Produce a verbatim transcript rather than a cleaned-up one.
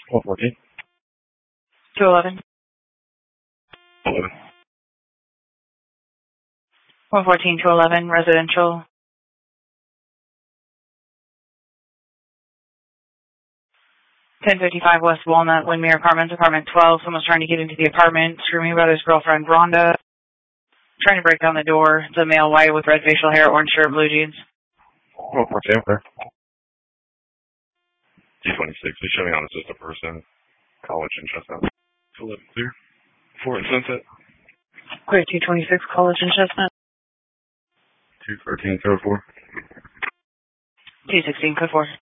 one fourteen. two eleven. eleven. one fourteen, two eleven, residential. ten fifty-five West Walnut, Windmere Apartments, apartment twelve. Someone's trying to get into the apartment. Screaming about his girlfriend, Rhonda. Trying to break down the door. It's a male white with red facial hair, orange shirt, blue jeans. one fourteen, okay. T twenty-six, he's showing on assist a person. College and Chestnut. eleven clear. four in Sunset. Clear two twenty-six, College and Chestnut. two thirteen, code four. two sixteen, code four.